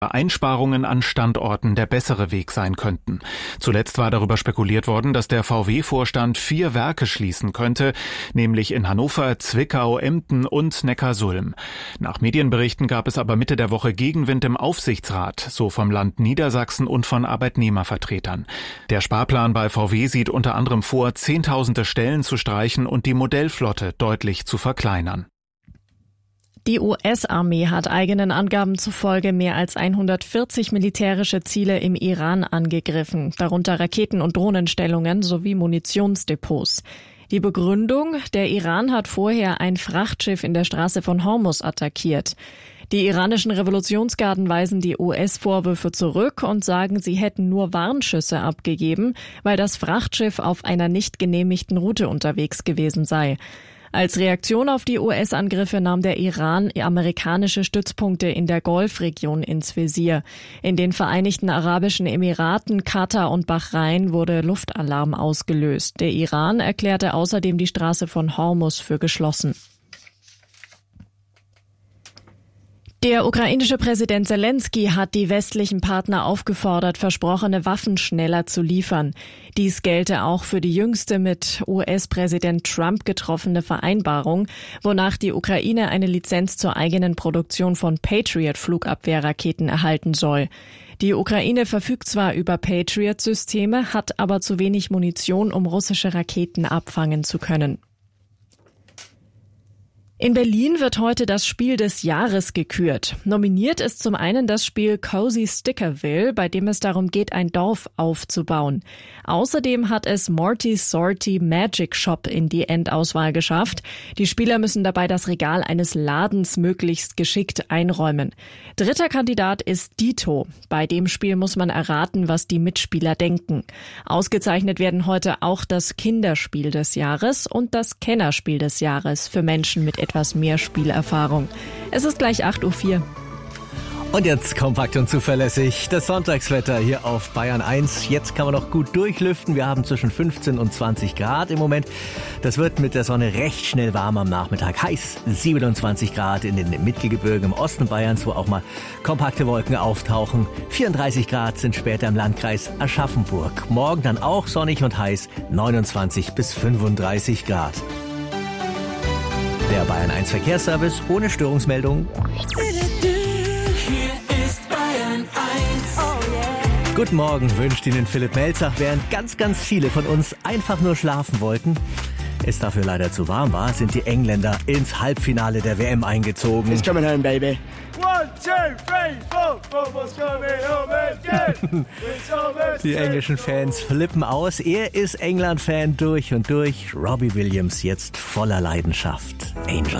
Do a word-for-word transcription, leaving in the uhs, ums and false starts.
Einsparungen an Standorten der bessere Weg sein könnten. Zuletzt war darüber spekuliert worden, dass der V W-Vorstand vier Werke schließen könnte, nämlich in Hannover, Zwickau, Emden und Neckarsulm. Nach Medienberichten gab es aber Mitte der Woche Gegenwind im Aufsichtsrat, so vom Land Niedersachsen und von Arbeitnehmervertretern. Der Sparplan bei V W sieht unter anderem vor, zehntausende Stellen zu streichen und die Modellflotte deutlich zu verkleinern. Die U S-Armee hat eigenen Angaben zufolge mehr als hundertvierzig militärische Ziele im Iran angegriffen, darunter Raketen- und Drohnenstellungen sowie Munitionsdepots. Die Begründung: Der Iran hat vorher ein Frachtschiff in der Straße von Hormuz attackiert. Die iranischen Revolutionsgarden weisen die U S-Vorwürfe zurück und sagen, sie hätten nur Warnschüsse abgegeben, weil das Frachtschiff auf einer nicht genehmigten Route unterwegs gewesen sei. Als Reaktion auf die U S-Angriffe nahm der Iran amerikanische Stützpunkte in der Golfregion ins Visier. In den Vereinigten Arabischen Emiraten, Katar und Bahrain wurde Luftalarm ausgelöst. Der Iran erklärte außerdem die Straße von Hormuz für geschlossen. Der ukrainische Präsident Selenskyj hat die westlichen Partner aufgefordert, versprochene Waffen schneller zu liefern. Dies gelte auch für die jüngste mit U S-Präsident Trump getroffene Vereinbarung, wonach die Ukraine eine Lizenz zur eigenen Produktion von Patriot-Flugabwehrraketen erhalten soll. Die Ukraine verfügt zwar über Patriot-Systeme, hat aber zu wenig Munition, um russische Raketen abfangen zu können. In Berlin wird heute das Spiel des Jahres gekürt. Nominiert ist zum einen das Spiel Cozy Stickerville, bei dem es darum geht, ein Dorf aufzubauen. Außerdem hat es Morty Sorty Magic Shop in die Endauswahl geschafft. Die Spieler müssen dabei das Regal eines Ladens möglichst geschickt einräumen. Dritter Kandidat ist Dito. Bei dem Spiel muss man erraten, was die Mitspieler denken. Ausgezeichnet werden heute auch das Kinderspiel des Jahres und das Kennerspiel des Jahres für Menschen mit etwas mehr Spielerfahrung. Es ist gleich acht Uhr vier. Und jetzt kompakt und zuverlässig das Sonntagswetter hier auf Bayern eins. Jetzt kann man noch gut durchlüften. Wir haben zwischen fünfzehn und zwanzig Grad im Moment. Das wird mit der Sonne recht schnell warm am Nachmittag. Heiß siebenundzwanzig Grad in den Mittelgebirgen im Osten Bayerns, wo auch mal kompakte Wolken auftauchen. vierunddreißig Grad sind später im Landkreis Aschaffenburg. Morgen dann auch sonnig und heiß, neunundzwanzig bis fünfunddreißig Grad. Der Bayern eins Verkehrsservice ohne Störungsmeldung. Guten Morgen wünscht Ihnen Philipp Melzach, während ganz, ganz viele von uns einfach nur schlafen wollten. Es dafür leider zu warm war, sind die Engländer ins Halbfinale der W M eingezogen. It's coming home, baby. One, two, three, four, football's coming home again. Die englischen Fans flippen aus. Er ist England-Fan durch und durch. Robbie Williams jetzt voller Leidenschaft. Angel.